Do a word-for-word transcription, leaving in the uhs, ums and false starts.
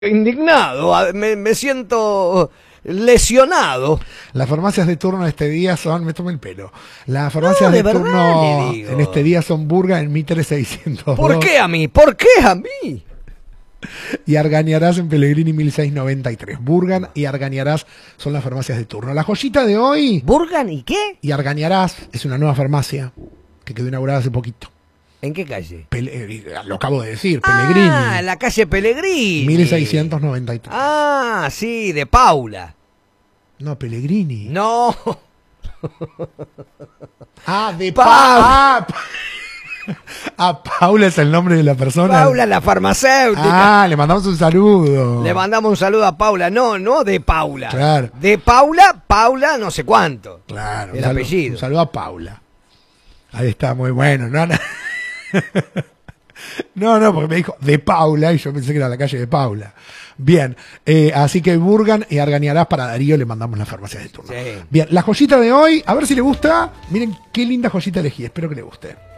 indignado, me, me siento lesionado. Las farmacias de turno este día son, me tomé el pelo, las farmacias No, de de, verdad turno le digo. en este día son Burga en Mitre seiscientos. ¿Por qué a mí? ¿Por qué a mí? Y Argañarás en Pellegrini mil seiscientos noventa y tres. Burgan y Argañarás son las farmacias de turno. La joyita de hoy. ¿Burgan y qué? Y Argañarás es una nueva farmacia que quedó inaugurada hace poquito. ¿En qué calle? Pele, lo acabo de decir, Pellegrini. Ah, la calle Pellegrini. mil seiscientos noventa y tres. Ah, sí, de Paula. No, Pellegrini. No. Ah, de Pa- Paula. Ah, Paula es el nombre de la persona. Paula, la farmacéutica. Ah, le mandamos un saludo. Le mandamos un saludo a Paula. No, no de Paula. Claro. De Paula, Paula no sé cuánto. Claro, El un saludo, apellido. un saludo a Paula. Ahí está, muy bueno. No, no. No, no, porque me dijo de Paula y yo pensé que era la calle de Paula. Bien, eh, así que Burgan y Argañarás para Darío le mandamos la farmacia de turno. Sí. Bien, la joyita de hoy, a ver si le gusta. Miren qué linda joyita elegí, espero que le guste.